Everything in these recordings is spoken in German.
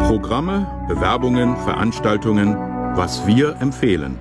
Programme, Bewerbungen, Veranstaltungen, was wir empfehlen.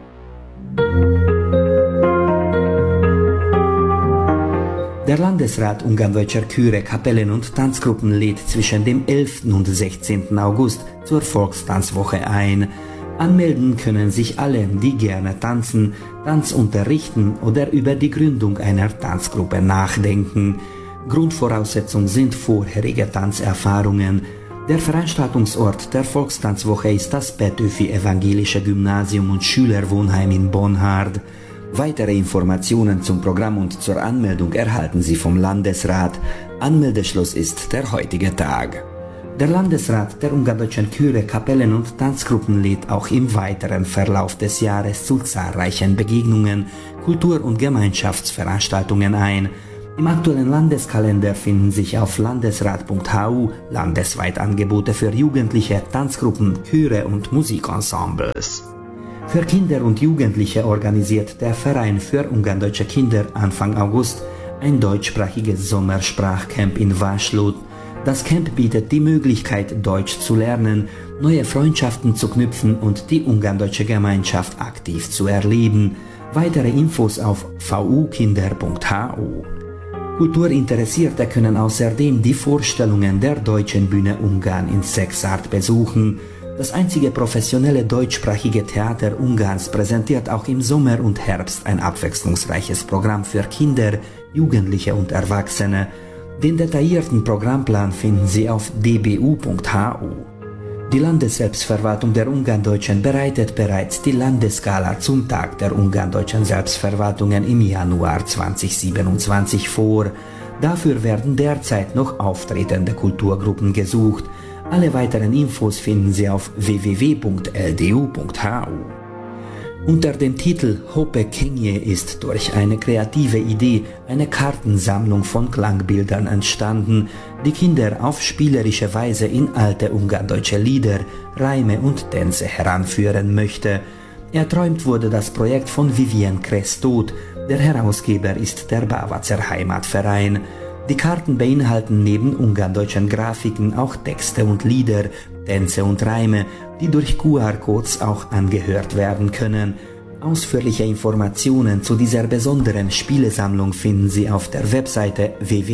Der Landesrat Ungarndeutscher Chöre, Kapellen und Tanzgruppen lädt zwischen dem 11. und 16. August zur Volkstanzwoche ein. Anmelden können sich alle, die gerne tanzen, Tanz unterrichten oder über die Gründung einer Tanzgruppe nachdenken. Grundvoraussetzung sind vorherige Tanzerfahrungen. Der Veranstaltungsort der Volkstanzwoche ist das Petöfi Evangelische Gymnasium und Schülerwohnheim in Bonhard. Weitere Informationen zum Programm und zur Anmeldung erhalten Sie vom Landesrat. Anmeldeschluss ist der heutige Tag. Der Landesrat der Ungarndeutschen Chöre, Kapellen und Tanzgruppen lädt auch im weiteren Verlauf des Jahres zu zahlreichen Begegnungen, Kultur- und Gemeinschaftsveranstaltungen ein. Im aktuellen Landeskalender finden sich auf landesrat.hu landesweit Angebote für Jugendliche, Tanzgruppen, Chöre und Musikensembles. Für Kinder und Jugendliche organisiert der Verein für Ungarndeutsche Kinder Anfang August ein deutschsprachiges Sommersprachcamp in Vaslud. Das Camp bietet die Möglichkeit, Deutsch zu lernen, neue Freundschaften zu knüpfen und die ungarndeutsche Gemeinschaft aktiv zu erleben. Weitere Infos auf vukinder.hu. Kulturinteressierte können außerdem die Vorstellungen der Deutschen Bühne Ungarn in Sexart besuchen. Das einzige professionelle deutschsprachige Theater Ungarns präsentiert auch im Sommer und Herbst ein abwechslungsreiches Programm für Kinder, Jugendliche und Erwachsene. Den detaillierten Programmplan finden Sie auf dbu.hu. Die Landesselbstverwaltung der Ungarndeutschen bereitet bereits die Landesgala zum Tag der Ungarndeutschen Selbstverwaltungen im Januar 2027 vor. Dafür werden derzeit noch auftretende Kulturgruppen gesucht. Alle weiteren Infos finden Sie auf www.ldu.hu. Unter dem Titel Hoppe Kenje ist durch eine kreative Idee eine Kartensammlung von Klangbildern entstanden, die Kinder auf spielerische Weise in alte ungarndeutsche Lieder, Reime und Tänze heranführen möchte. Erträumt wurde das Projekt von Vivien Krestot, der Herausgeber ist der Bavacer Heimatverein. Die Karten beinhalten neben ungarndeutschen Grafiken auch Texte und Lieder, Tänze und Reime, die durch QR-Codes auch angehört werden können. Ausführliche Informationen zu dieser besonderen Spielesammlung finden Sie auf der Webseite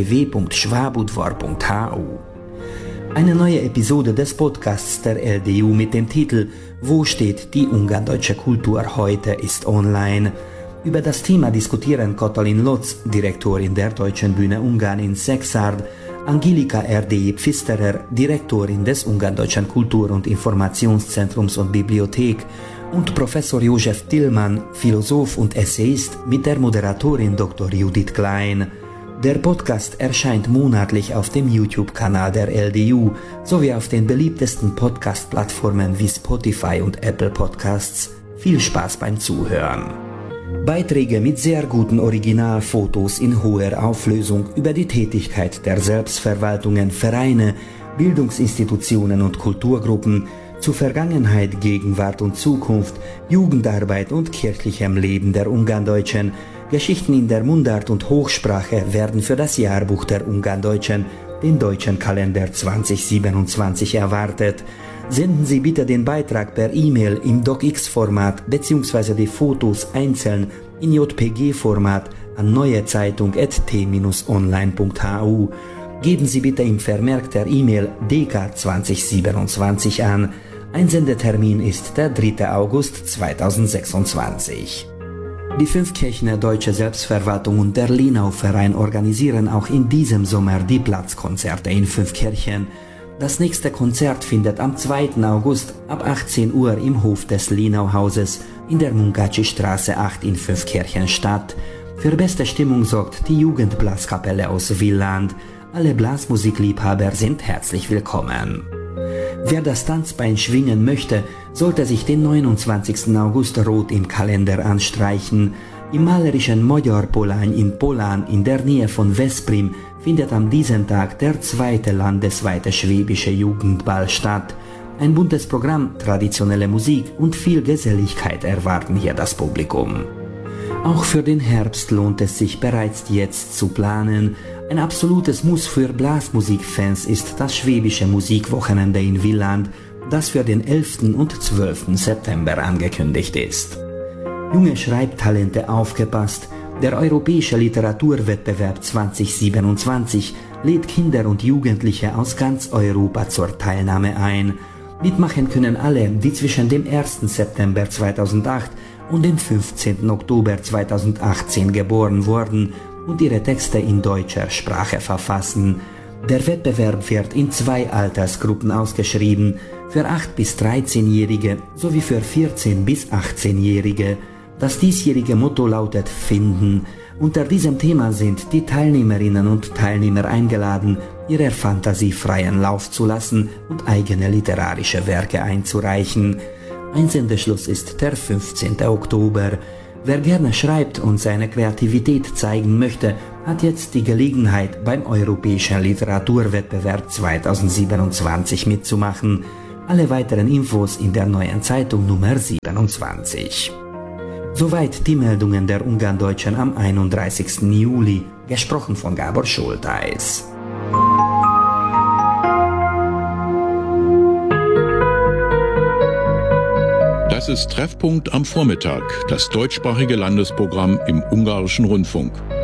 www.schwabudvar.hu. Eine neue Episode des Podcasts der LDU mit dem Titel Wo steht die ungarndeutsche Kultur heute ist online. Über das Thema diskutieren Katalin Lotz, Direktorin der Deutschen Bühne Ungarn in Sexart, Angelika R.D. Pfisterer, Direktorin des Ungarndeutschen Kultur- und Informationszentrums und Bibliothek, und Professor Josef Tillmann, Philosoph und Essayist, mit der Moderatorin Dr. Judith Klein. Der Podcast erscheint monatlich auf dem YouTube-Kanal der LDU sowie auf den beliebtesten Podcast-Plattformen wie Spotify und Apple Podcasts. Viel Spaß beim Zuhören! Beiträge mit sehr guten Originalfotos in hoher Auflösung über die Tätigkeit der Selbstverwaltungen, Vereine, Bildungsinstitutionen und Kulturgruppen zu Vergangenheit, Gegenwart und Zukunft, Jugendarbeit und kirchlichem Leben der Ungarndeutschen, Geschichten in der Mundart und Hochsprache werden für das Jahrbuch der Ungarndeutschen, den deutschen Kalender 2027 erwartet. Senden Sie bitte den Beitrag per E-Mail im DocX-Format bzw. die Fotos einzeln in JPG-Format an neuezeitung@t-online.hu. Geben Sie bitte im Vermerk der E-Mail DK 2027 an. Einsendetermin ist der 3. August 2026. Die Fünfkirchener Deutsche Selbstverwaltung und der Lenau-Verein organisieren auch in diesem Sommer die Platzkonzerte in Fünfkirchen. Das nächste Konzert findet am 2. August ab 18 Uhr im Hof des Lenau-Hauses in der Munkacsy-Straße 8 in Fünfkirchen statt. Für beste Stimmung sorgt die Jugendblaskapelle aus Villand. Alle Blasmusikliebhaber sind herzlich willkommen. Wer das Tanzbein schwingen möchte, sollte sich den 29. August rot im Kalender anstreichen. Im malerischen Magyar Polány in Polán in der Nähe von Veszprém findet an diesem Tag der zweite landesweite schwäbische Jugendball statt. Ein buntes Programm, traditionelle Musik und viel Geselligkeit erwarten hier das Publikum. Auch für den Herbst lohnt es sich bereits jetzt zu planen. Ein absolutes Muss für Blasmusikfans ist das schwäbische Musikwochenende in Villand, das für den 11. und 12. September angekündigt ist. Junge Schreibtalente aufgepasst! Der Europäische Literaturwettbewerb 2027 lädt Kinder und Jugendliche aus ganz Europa zur Teilnahme ein. Mitmachen können alle, die zwischen dem 1. September 2008 und dem 15. Oktober 2018 geboren wurden und ihre Texte in deutscher Sprache verfassen. Der Wettbewerb wird in 2 Altersgruppen ausgeschrieben, für 8- bis 13-Jährige sowie für 14- bis 18-Jährige. Das diesjährige Motto lautet Finden. Unter diesem Thema sind die Teilnehmerinnen und Teilnehmer eingeladen, ihrer Fantasie freien Lauf zu lassen und eigene literarische Werke einzureichen. Einsendeschluss ist der 15. Oktober. Wer gerne schreibt und seine Kreativität zeigen möchte, hat jetzt die Gelegenheit, beim Europäischen Literaturwettbewerb 2027 mitzumachen. Alle weiteren Infos in der Neuen Zeitung Nummer 27. Soweit die Meldungen der Ungarndeutschen am 31. Juli, gesprochen von Gábor Schultheis. Das ist Treffpunkt am Vormittag, das deutschsprachige Landesprogramm im Ungarischen Rundfunk.